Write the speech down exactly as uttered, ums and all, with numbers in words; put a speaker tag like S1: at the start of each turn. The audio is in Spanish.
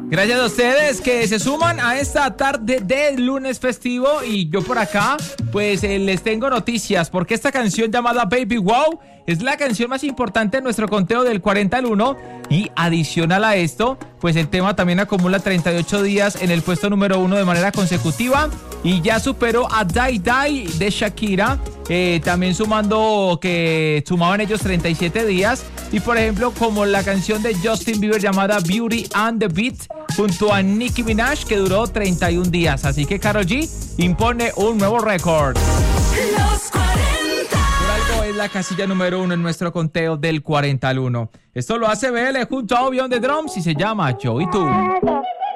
S1: Gracias a ustedes que se suman a esta tarde de lunes festivo. Y yo por acá, pues eh, les tengo noticias, porque esta canción llamada Baby Wow es la canción más importante en nuestro conteo del cuarenta al uno. Y adicional a esto, pues el tema también acumula treinta y ocho días en el puesto número uno de manera consecutiva. Y ya superó a Die Die de Shakira, eh, también sumando que sumaban ellos treinta y siete días. Y por ejemplo, como la canción de Justin Bieber llamada Beauty and the Beat, junto a Nicki Minaj, que duró treinta y un días. Así que Karol G impone un nuevo récord.
S2: Los cuarenta.
S1: Por algo es la casilla número uno en nuestro conteo del cuarenta al uno. Esto lo hace B L junto a Obi on the Drums y se llama Yo y Tú.